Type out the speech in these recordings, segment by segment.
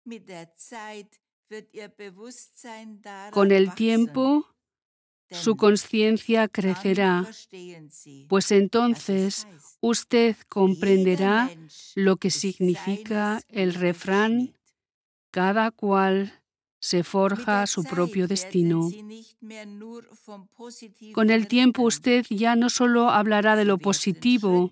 Con el tiempo, su conciencia crecerá, pues entonces usted comprenderá lo que significa el refrán: cada cual se forja su propio destino. Con el tiempo usted ya no solo hablará de lo positivo,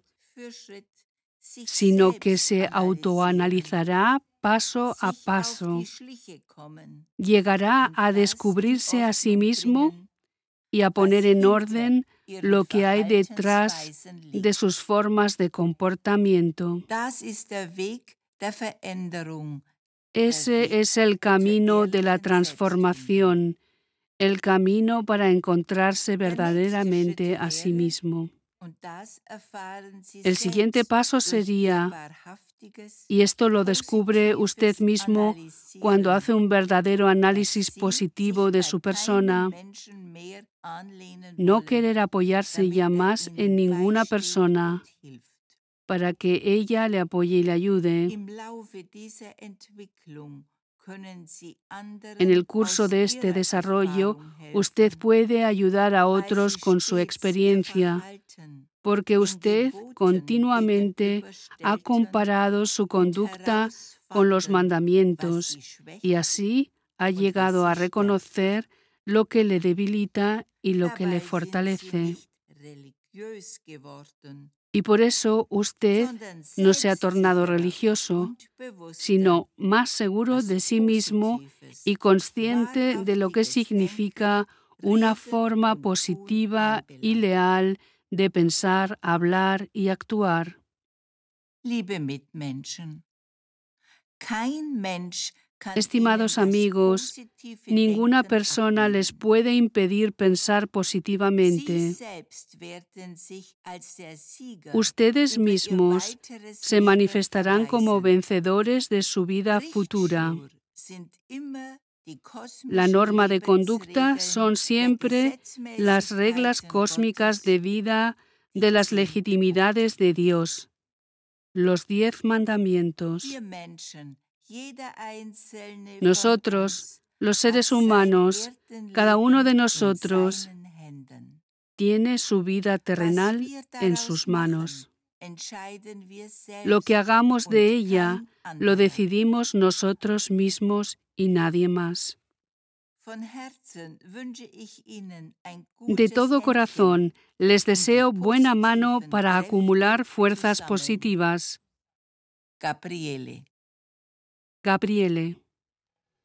sino que se autoanalizará paso a paso. Llegará a descubrirse a sí mismo y a poner en orden lo que hay detrás de sus formas de comportamiento. Ese es el camino de la transformación, el camino para encontrarse verdaderamente a sí mismo. El siguiente paso sería, y esto lo descubre usted mismo cuando hace un verdadero análisis positivo de su persona, no querer apoyarse ya más en ninguna persona para que ella le apoye y le ayude. En el curso de este desarrollo, usted puede ayudar a otros con su experiencia, porque usted continuamente ha comparado su conducta con los mandamientos y así ha llegado a reconocer lo que le debilita y lo que le fortalece. Y por eso usted no se ha tornado religioso, sino más seguro de sí mismo y consciente de lo que significa una forma positiva y leal de pensar, hablar y actuar. Estimados amigos, ninguna persona les puede impedir pensar positivamente. Ustedes mismos se manifestarán como vencedores de su vida futura. La norma de conducta son siempre las reglas cósmicas de vida de las legitimidades de Dios, los 10 mandamientos. Nosotros, los seres humanos, cada uno de nosotros tiene su vida terrenal en sus manos. Lo que hagamos de ella lo decidimos nosotros mismos y nadie más. De todo corazón, les deseo buena mano para acumular fuerzas positivas. Gabriele.